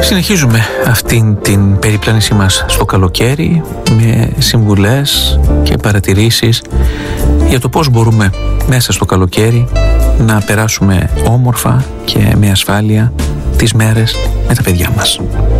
Συνεχίζουμε αυτήν την περιπλάνησή μας στο καλοκαίρι με συμβουλές και παρατηρήσεις για το πώς μπορούμε μέσα στο καλοκαίρι να περάσουμε όμορφα και με ασφάλεια τις μέρες με τα παιδιά μας.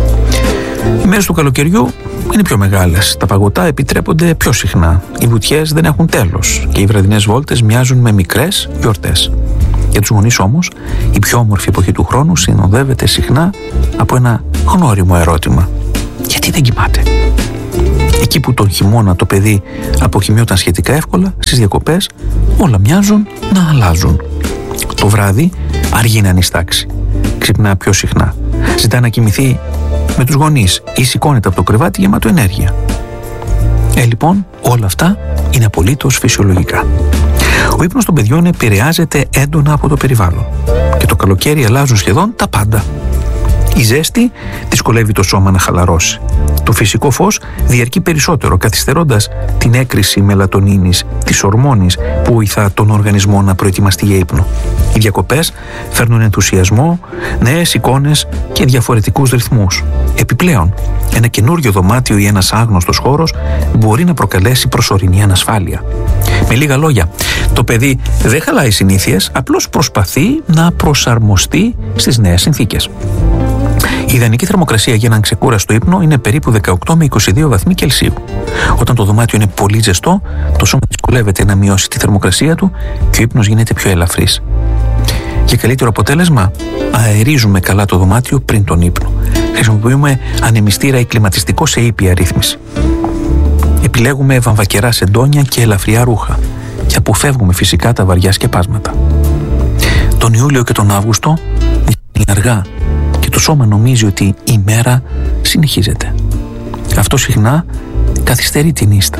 Οι μέρες του καλοκαιριού είναι πιο μεγάλες, τα παγωτά επιτρέπονται πιο συχνά, οι βουτιές δεν έχουν τέλος και οι βραδινές βόλτες μοιάζουν με μικρές γιορτές. Για τους γονείς όμως, η πιο όμορφη εποχή του χρόνου συνοδεύεται συχνά από ένα γνώριμο ερώτημα. Γιατί δεν κοιμάται? Εκεί που τον χειμώνα το παιδί αποκοιμιόταν σχετικά εύκολα, στις διακοπές όλα μοιάζουν να αλλάζουν. Το βράδυ αργεί να νηστάξει, ξυπνά πιο συχνά, ζητά να κοιμηθεί με τους γονείς ή σηκώνεται από το κρεβάτι γεμάτο ενέργεια. Λοιπόν, όλα αυτά είναι απολύτως φυσιολογικά. Ο ύπνος των παιδιών επηρεάζεται έντονα από το περιβάλλον και το καλοκαίρι αλλάζουν σχεδόν τα πάντα. Η ζέστη δυσκολεύει το σώμα να χαλαρώσει. Το φυσικό φως διαρκεί περισσότερο, καθυστερώντας την έκρηση μελατονίνης, της ορμόνης που βοηθά τον οργανισμό να προετοιμαστεί για ύπνο. Οι διακοπές φέρνουν ενθουσιασμό, νέες εικόνες και διαφορετικούς ρυθμούς. Επιπλέον, ένα καινούριο δωμάτιο ή ένας άγνωστος χώρος μπορεί να προκαλέσει προσωρινή ανασφάλεια. Με λίγα λόγια, το παιδί δεν χαλάει συνήθειες, απλώς προσπαθεί να προσαρμοστεί στις νέες συνθήκες. Η ιδανική θερμοκρασία για έναν ξεκούραστο ύπνο είναι περίπου 18 με 22 βαθμοί Κελσίου. Όταν το δωμάτιο είναι πολύ ζεστό, το σώμα δυσκολεύεται να μειώσει τη θερμοκρασία του και ο ύπνος γίνεται πιο ελαφρύς. Για καλύτερο αποτέλεσμα, αερίζουμε καλά το δωμάτιο πριν τον ύπνο. Χρησιμοποιούμε ανεμιστήρα ή κλιματιστικό σε ήπια ρύθμιση. Επιλέγουμε βαμβακερά σεντόνια και ελαφριά ρούχα και αποφεύγουμε φυσικά τα βαριά σκεπάσματα. Τον Ιούλιο και τον Αύγουστο είναι αργά και το σώμα νομίζει ότι η μέρα συνεχίζεται. Αυτό συχνά καθυστερεί την ίστα.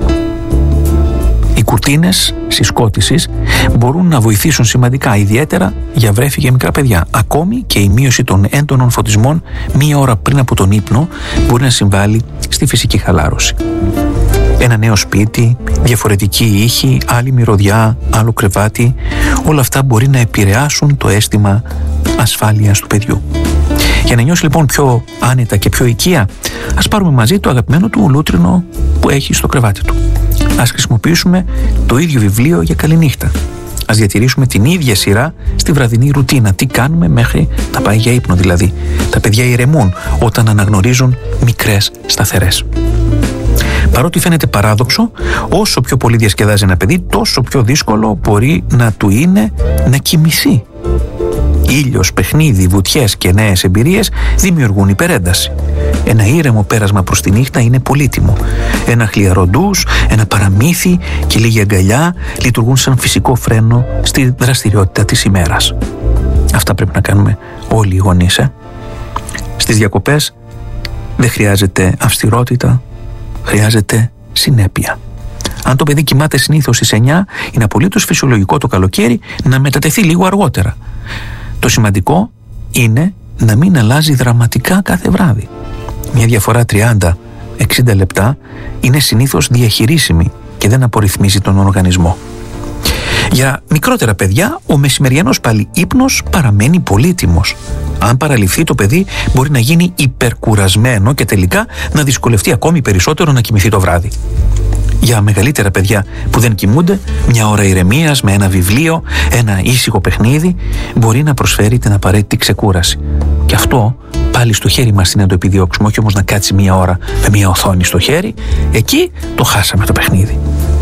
Οι κουρτίνες συσκότησης μπορούν να βοηθήσουν σημαντικά, ιδιαίτερα για βρέφη και μικρά παιδιά. Ακόμη και η μείωση των έντονων φωτισμών μία ώρα πριν από τον ύπνο μπορεί να συμβάλλει στη φυσική χαλάρωση. Ένα νέο σπίτι, διαφορετική ήχη, άλλη μυρωδιά, άλλο κρεβάτι, όλα αυτά μπορεί να επηρεάσουν το αίσθημα ασφάλειας του παιδιού. Για να νιώσει λοιπόν πιο άνετα και πιο οικία, ας πάρουμε μαζί το αγαπημένο του λούτρινο που έχει στο κρεβάτι του. Ας χρησιμοποιήσουμε το ίδιο βιβλίο για καληνύχτα. Ας διατηρήσουμε την ίδια σειρά στη βραδινή ρουτίνα. Τι κάνουμε μέχρι να πάει για ύπνο δηλαδή. Τα παιδιά ηρεμούν όταν αναγνωρίζουν μικρές σταθερές. Παρότι φαίνεται παράδοξο, όσο πιο πολύ διασκεδάζει ένα παιδί, τόσο πιο δύσκολο μπορεί να του είναι να κοιμηθεί. Ήλιος, παιχνίδι, βουτιές και νέες εμπειρίες δημιουργούν υπερένταση. Ένα ήρεμο πέρασμα προς τη νύχτα είναι πολύτιμο. Ένα χλιαρό ντους, ένα παραμύθι και λίγη αγκαλιά λειτουργούν σαν φυσικό φρένο στη δραστηριότητα της ημέρας. Αυτά πρέπει να κάνουμε όλοι οι γονείς. Στις διακοπές δεν χρειάζεται αυστηρότητα, χρειάζεται συνέπεια. Αν το παιδί κοιμάται συνήθως στις 9, είναι απολύτως φυσιολογικό το καλοκαίρι να μετατεθεί λίγο αργότερα. Το σημαντικό είναι να μην αλλάζει δραματικά κάθε βράδυ. Μια διαφορά 30-60 λεπτά είναι συνήθως διαχειρίσιμη και δεν απορριθμίζει τον οργανισμό. Για μικρότερα παιδιά, ο μεσημεριανός πάλι ύπνος παραμένει πολύτιμος. Αν παραληφθεί το παιδί, μπορεί να γίνει υπερκουρασμένο και τελικά να δυσκολευτεί ακόμη περισσότερο να κοιμηθεί το βράδυ. Για μεγαλύτερα παιδιά που δεν κοιμούνται, μια ώρα ηρεμίας με ένα βιβλίο, ένα ήσυχο παιχνίδι μπορεί να προσφέρει την απαραίτητη ξεκούραση. Και αυτό πάλι στο χέρι μας είναι να το επιδιώξουμε, όχι όμως να κάτσει μια ώρα με μια οθόνη στο χέρι. Εκεί το χάσαμε το παιχνίδι.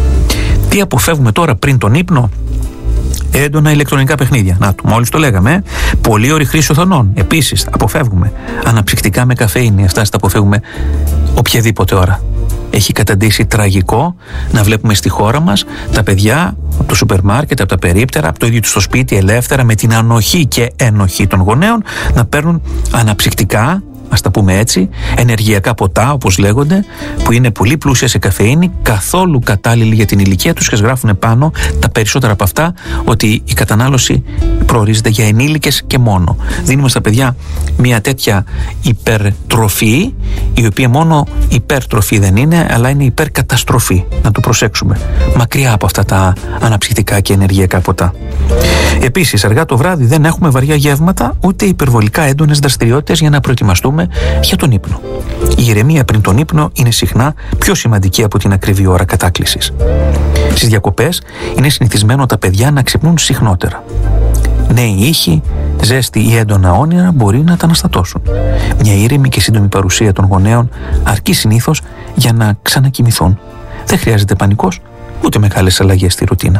Τι αποφεύγουμε τώρα πριν τον ύπνο? Έντονα ηλεκτρονικά παιχνίδια. Να του, μόλις το λέγαμε. Πολύ ώρη χρήση οθονών. Επίσης, αποφεύγουμε. Αναψυκτικά με καφεΐνη. Αυτά τα αποφεύγουμε οποιαδήποτε ώρα. Έχει καταντήσει τραγικό να βλέπουμε στη χώρα μας τα παιδιά από το σούπερ μάρκετ, από τα περίπτερα, από το ίδιο του στο σπίτι, ελεύθερα, με την ανοχή και ενοχή των γονέων, να παίρνουν αναψυκτικά, ας τα πούμε έτσι, ενεργειακά ποτά όπως λέγονται, που είναι πολύ πλούσια σε καφεΐνη, καθόλου κατάλληλοι για την ηλικία τους και γράφουν πάνω τα περισσότερα από αυτά ότι η κατανάλωση προορίζεται για ενήλικες και μόνο. Δίνουμε στα παιδιά μια τέτοια υπερτροφή, η οποία μόνο υπερτροφή δεν είναι, αλλά είναι υπερκαταστροφή. Να το προσέξουμε. Μακριά από αυτά τα αναψυκτικά και ενεργειακά ποτά. Επίσης, αργά το βράδυ δεν έχουμε βαριά γεύματα ούτε υπερβολικά έντονες δραστηριότητες για να προετοιμαστούμε για τον ύπνο. Η ηρεμία πριν τον ύπνο είναι συχνά πιο σημαντική από την ακριβή ώρα κατάκλησης. Στις διακοπές είναι συνηθισμένο τα παιδιά να ξυπνούν συχνότερα. Νέοι ήχοι, ζέστη ή έντονα όνειρα μπορεί να τα αναστατώσουν. Μια ήρεμη και σύντομη παρουσία των γονέων αρκεί συνήθως για να ξανακοιμηθούν. Δεν χρειάζεται πανικός ούτε μεγάλες αλλαγές στη ρουτίνα.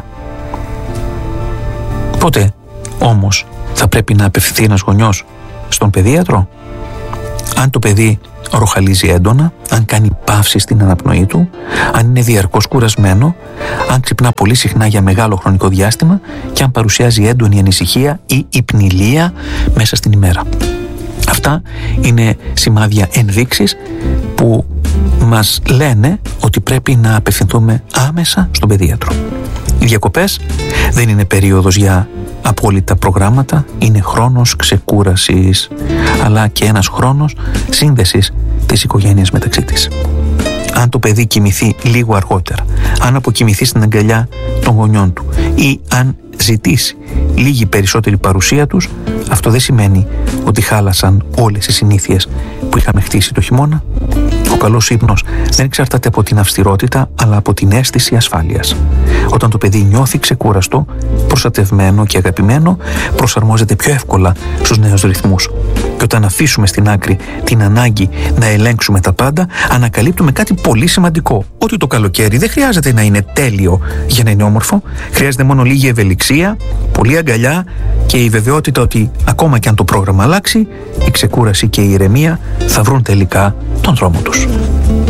Πότε όμως θα πρέπει να απευθυνθεί ένας γονιός στον παιδίατρο? Αν το παιδί ροχαλίζει έντονα, αν κάνει παύση στην αναπνοή του, αν είναι διαρκώς κουρασμένο, αν ξυπνά πολύ συχνά για μεγάλο χρονικό διάστημα και αν παρουσιάζει έντονη ανησυχία ή υπνηλία μέσα στην ημέρα. Αυτά είναι σημάδια, ενδείξεις που μας λένε ότι πρέπει να απευθυνθούμε άμεσα στον παιδίατρο. Οι διακοπές δεν είναι περίοδος για απόλυτα προγράμματα, είναι χρόνος ξεκούρασης, αλλά και ένας χρόνος σύνδεσης της οικογένειας μεταξύ της. Αν το παιδί κοιμηθεί λίγο αργότερα, αν αποκοιμηθεί στην αγκαλιά των γονιών του ή αν ζητήσει λίγη περισσότερη παρουσία τους, αυτό δεν σημαίνει ότι χάλασαν όλες οι συνήθειες που είχαμε χτίσει το χειμώνα. Ο καλός ύπνος δεν εξαρτάται από την αυστηρότητα, αλλά από την αίσθηση ασφάλειας. Όταν το παιδί νιώθει ξεκούραστο, προστατευμένο και αγαπημένο, προσαρμόζεται πιο εύκολα στους νέους ρυθμούς. Και όταν αφήσουμε στην άκρη την ανάγκη να ελέγξουμε τα πάντα, ανακαλύπτουμε κάτι πολύ σημαντικό. Ότι το καλοκαίρι δεν χρειάζεται να είναι τέλειο για να είναι όμορφο. Χρειάζεται μόνο λίγη ευελιξία, πολλή αγκαλιά και η βεβαιότητα ότι ακόμα και αν το πρόγραμμα αλλάξει, η ξεκούραση και η ηρεμία θα βρουν τελικά τον δρόμο τους.